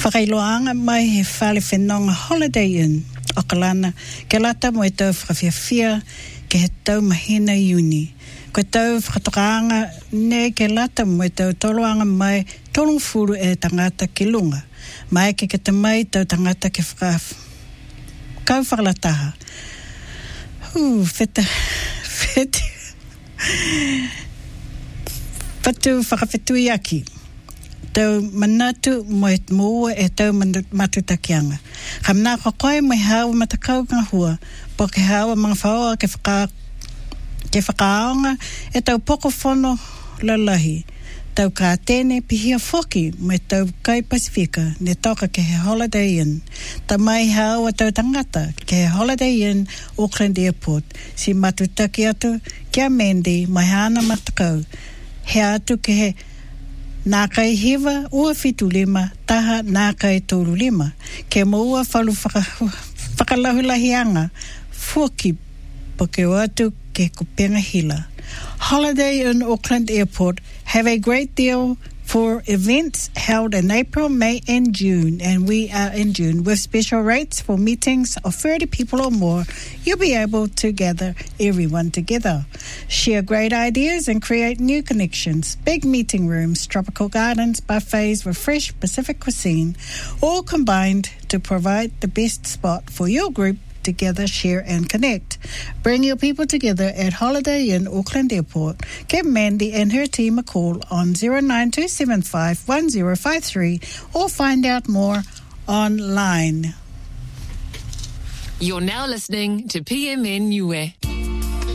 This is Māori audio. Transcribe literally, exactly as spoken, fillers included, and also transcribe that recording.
Whakailoanga mai he whale whenonga Holiday Inn o Kalana, ke lata mo e tau whakawhiawhia ke he tau mahina iuni. Ko tau whakatokaanga ne ke lata mo e tau toloanga mai tolong furu e tangata ki lunga. Mai ke ke te mai tau tangata ke whaka kau whakalataha. Huu, wheta, wheta. Patu whakawhetui aki. Tau manatu mo e mua e tau matutakianga. Kamna ko koe mo hawa matakau ngahua, po ke hawa mga whaoa ke whaka ke whakaonga e tau poko whono lalahi. Tau ka tēne pihia whoki mo e tau kai Pasifika ne toka ke he Holiday Inn. Ta mai hawa tau tangata ke he Holiday Inn Auckland Airport. Si matutaki atu kia Mandy mai hana matakau. He atu ke he nā kai hewa ua whitu lima, taha nā kai tōru lima. Ke mo ua whalu whakalahulahianga, fuaki po ke watu ke kupenga hila. Holiday Inn Auckland Airport have a great deal for events held in April, May and June, and we are in June with special rates for meetings of thirty people or more. You'll be able to gather everyone together, share great ideas and create new connections. Big meeting rooms, tropical gardens, buffets with fresh Pacific cuisine, all combined to provide the best spot for your group together, share and connect. Bring your people together at Holiday Inn Auckland Airport. Give Mandy and her team a call on zero nine two seven five one zero five three or find out more online. You're now listening to P M N Niue.